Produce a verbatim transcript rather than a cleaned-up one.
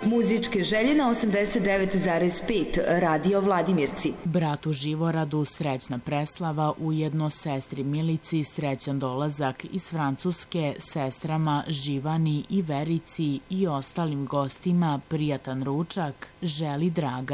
Muzičke želje na osamdeset devet zarez pet Radio Vladimirci. Bratu Živoradu srećna preslava, ujedno sestri Milici srećan dolazak iz Francuske, sestrama Živani i Verici i ostalim gostima prijatan ručak želi Draga.